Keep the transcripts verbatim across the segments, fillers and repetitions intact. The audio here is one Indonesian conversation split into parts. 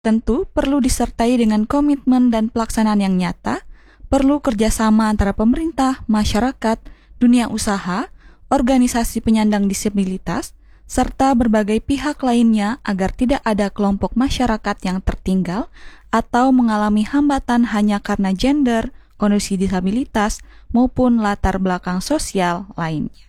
Tentu perlu disertai dengan komitmen dan pelaksanaan yang nyata, perlu kerjasama antara pemerintah, masyarakat, dunia usaha, organisasi penyandang disabilitas, serta berbagai pihak lainnya agar tidak ada kelompok masyarakat yang tertinggal atau mengalami hambatan hanya karena gender, kondisi disabilitas, maupun latar belakang sosial lainnya.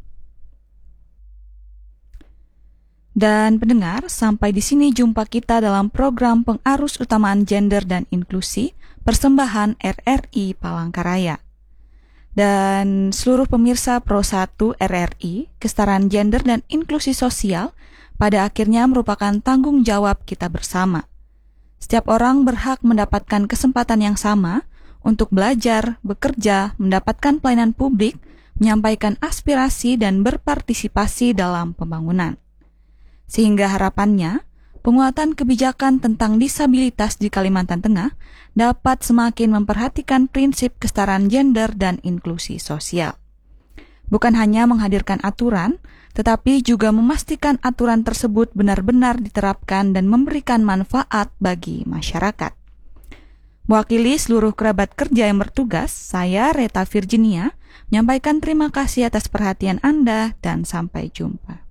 Dan pendengar, sampai di sini jumpa kita dalam program Pengarus Utamaan Gender dan Inklusi, persembahan R R I Palangkaraya. Dan seluruh pemirsa Pro satu R R I, kesetaraan gender dan inklusi sosial, pada akhirnya merupakan tanggung jawab kita bersama. Setiap orang berhak mendapatkan kesempatan yang sama untuk belajar, bekerja, mendapatkan pelayanan publik, menyampaikan aspirasi dan berpartisipasi dalam pembangunan. Sehingga harapannya, penguatan kebijakan tentang disabilitas di Kalimantan Tengah dapat semakin memperhatikan prinsip kesetaraan gender dan inklusi sosial. Bukan hanya menghadirkan aturan, tetapi juga memastikan aturan tersebut benar-benar diterapkan dan memberikan manfaat bagi masyarakat. Mewakili seluruh kerabat kerja yang bertugas, saya Reta Virginia menyampaikan terima kasih atas perhatian Anda dan sampai jumpa.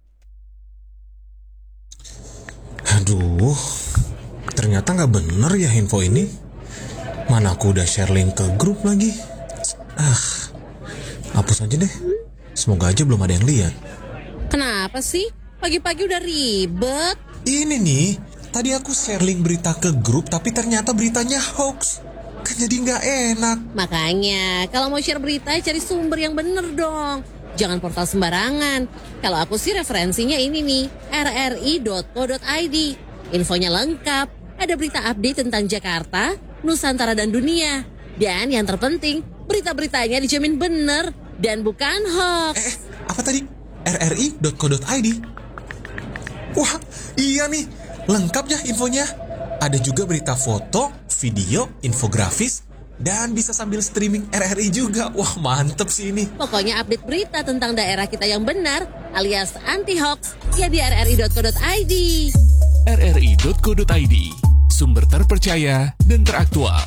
Aduh, ternyata gak bener ya info ini. Mana aku udah share link ke grup lagi. Ah, hapus aja deh. Semoga aja belum ada yang lihat. Kenapa sih? Pagi-pagi udah ribet. Ini nih, tadi aku share link berita ke grup tapi ternyata beritanya hoax. Kan jadi gak enak. Makanya, kalau mau share berita cari sumber yang bener dong. Jangan portal sembarangan. Kalau aku sih referensinya ini nih, r r i dot co dot i d. Infonya lengkap, ada berita update tentang Jakarta, Nusantara dan dunia. Dan yang terpenting, berita-beritanya dijamin bener dan bukan hoax. Eh, apa tadi? r r i dot co dot i d. Wah, iya nih, lengkap ya infonya. Ada juga berita foto, video, infografis, dan bisa sambil streaming R R I juga. Wah, mantep sih ini. Pokoknya update berita tentang daerah kita yang benar alias anti-hoax ya di r r i dot co dot i d. r r i dot co dot i d, sumber terpercaya dan teraktual.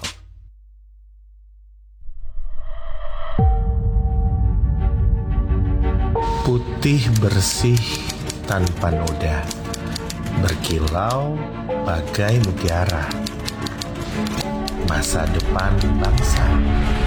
Putih bersih tanpa noda, berkilau bagai mutiara. Masa depan bangsa.